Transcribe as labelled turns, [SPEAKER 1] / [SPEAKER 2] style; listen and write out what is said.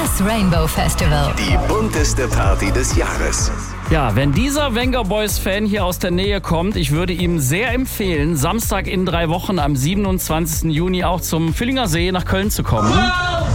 [SPEAKER 1] Das Rainbow Festival.
[SPEAKER 2] Die bunteste Party des Jahres.
[SPEAKER 3] Ja, wenn dieser Venga Boys Fan hier aus der Nähe kommt, ich würde ihm sehr empfehlen, Samstag in 3 Wochen am 27. Juni auch zum Völlinger See nach Köln zu kommen.